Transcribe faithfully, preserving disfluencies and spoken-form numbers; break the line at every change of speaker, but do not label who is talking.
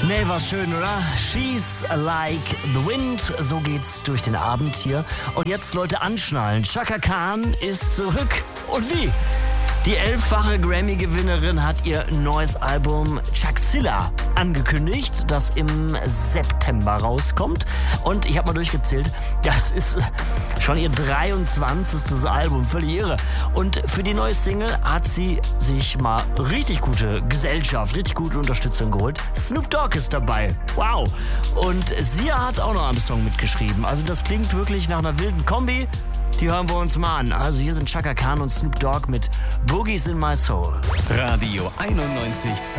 Nee, war schön, oder? She's like the wind. So geht's durch den Abend hier. Und jetzt, Leute, anschnallen. Chaka Khan ist zurück. Und wie? Die elffache Grammy-Gewinnerin hat ihr neues Album Chakzilla angekündigt, das im September rauskommt. Und ich habe mal durchgezählt, das ist schon ihr dreiundzwanzigstes Album, völlig irre. Und für die neue Single hat sie sich mal richtig gute Gesellschaft, richtig gute Unterstützung geholt. Snoop Dogg ist dabei, wow. Und Sia hat auch noch einen Song mitgeschrieben. Also das klingt wirklich nach einer wilden Kombi. Die hören wir uns mal an. Also hier sind Chaka Khan und Snoop Dogg mit Boogies in My Soul.
Radio einundneunzig.